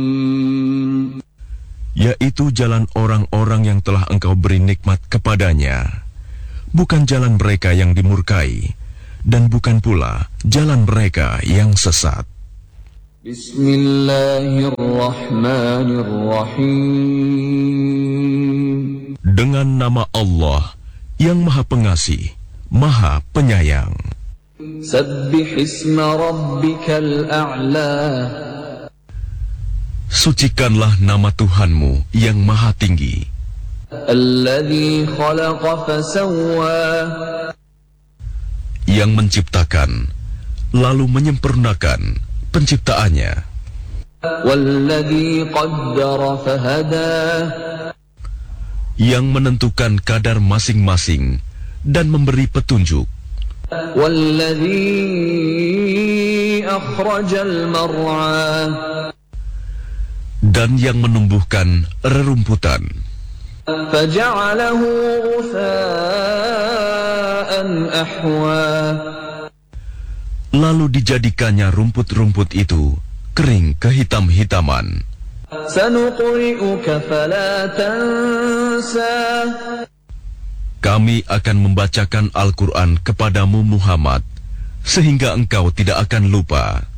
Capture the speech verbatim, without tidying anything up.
yaitu jalan orang-orang yang telah engkau beri nikmat kepadanya, bukan jalan mereka yang dimurkai, dan bukan pula jalan mereka yang sesat. Bismillahirrahmanirrahim. Dengan nama Allah yang Maha Pengasih, Maha Penyayang. Sabbih isma rabbikal a'la. Sucikanlah nama Tuhanmu yang Maha Tinggi. Alladzi khalaqa fasawwa. Yang menciptakan, lalu menyempurnakan penciptaannya. Walladzi qaddara fahada. Yang menentukan kadar masing-masing dan memberi petunjuk. Walladzi akhrajal mar'a. Dan yang menumbuhkan rerumputan. Faja'alahu ghusaan ahwa. Lalu dijadikannya rumput-rumput itu kering kehitam-hitaman. Sanuqri'uka fala tansa. Kami akan membacakan Al-Quran kepadamu Muhammad, sehingga engkau tidak akan lupa.